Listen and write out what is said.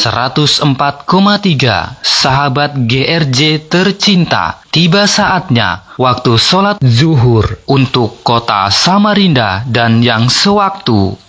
104,3 sahabat GRJ tercinta, tiba saatnya waktu sholat zuhur untuk kota Samarinda dan yang sewaktu